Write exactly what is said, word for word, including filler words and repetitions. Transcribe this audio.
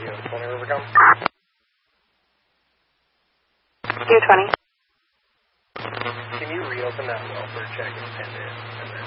U twenty Rivercom. U twenty. Can you reopen that welfare check and send it?